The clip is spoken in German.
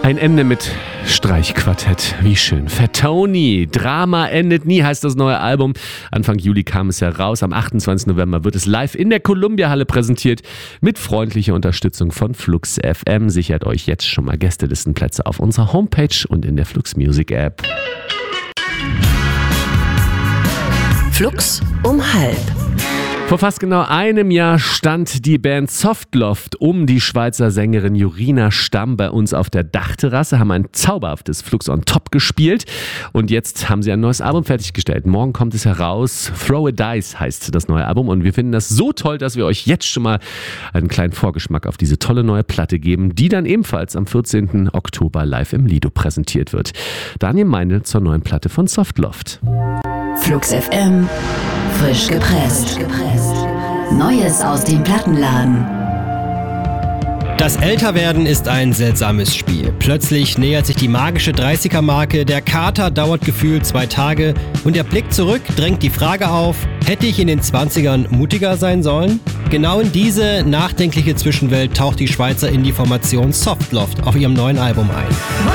Ein Ende mit Streichquartett. Wie schön. Fat Tony. Drama endet nie, heißt das neue Album. Anfang Juli kam es heraus. Am 28. November wird es live in der Columbia-Halle präsentiert. Mit freundlicher Unterstützung von Flux FM. Sichert euch jetzt schon mal Gästelistenplätze auf unserer Homepage und in der Flux Music App. Flux um 12:30. Vor fast genau einem Jahr stand die Band Softloft um die Schweizer Sängerin Jorina Stamm bei uns auf der Dachterrasse, haben ein zauberhaftes Flux on Top gespielt und jetzt haben sie ein neues Album fertiggestellt. Morgen kommt es heraus. Throw a Dice heißt das neue Album und wir finden das so toll, dass wir euch jetzt schon mal einen kleinen Vorgeschmack auf diese tolle neue Platte geben, die dann ebenfalls am 14. Oktober live im Lido präsentiert wird. Daniel Meindl zur neuen Platte von Softloft. Flux FM, frisch gepresst. Neues aus dem Plattenladen. Das Älterwerden ist ein seltsames Spiel. Plötzlich nähert sich die magische 30er-Marke, der Kater dauert gefühlt 2 Tage und der Blick zurück drängt die Frage auf, hätte ich in den 20ern mutiger sein sollen? Genau in diese nachdenkliche Zwischenwelt taucht die Schweizer Indie-Formation Softloft auf ihrem neuen Album ein.